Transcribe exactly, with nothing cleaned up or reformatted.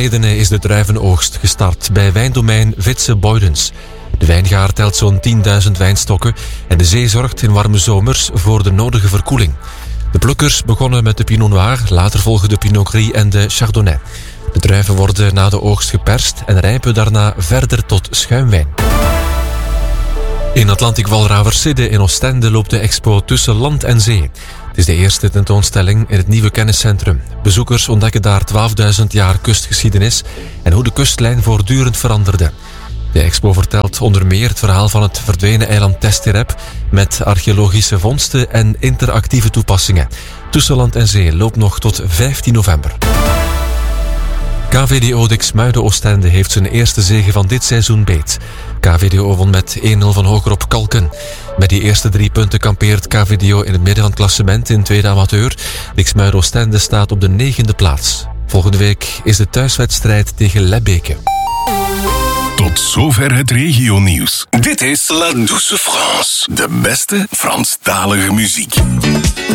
Redene is de druivenoogst gestart bij wijndomein Vitse Boydens. De wijngaard telt zo'n tienduizend wijnstokken en de zee zorgt in warme zomers voor de nodige verkoeling. De plukkers begonnen met de Pinot Noir, later volgen de Pinot Gris en de Chardonnay. De druiven worden na de oogst geperst en rijpen daarna verder tot schuimwijn. In Atlantic Walraverside in Oostende loopt de expo Tussen Land en Zee. Het is de eerste tentoonstelling in het nieuwe kenniscentrum. Bezoekers ontdekken daar twaalfduizend jaar kustgeschiedenis en hoe de kustlijn voortdurend veranderde. De expo vertelt onder meer het verhaal van het verdwenen eiland Testerep met archeologische vondsten en interactieve toepassingen. Tussen Land en Zee loopt nog tot vijftien november. K V D O Diksmuiden Oostende heeft zijn eerste zege van dit seizoen beet. K V D O won met één nul van Hogerop Kalken. Met die eerste drie punten kampeert K V D O in het midden van het klassement in tweede amateur. Diksmuiden Oostende staat op de negende plaats. Volgende week is de thuiswedstrijd tegen Lebbeke. Tot zover het regionieuws. Dit is La Douce France, de beste Franstalige muziek.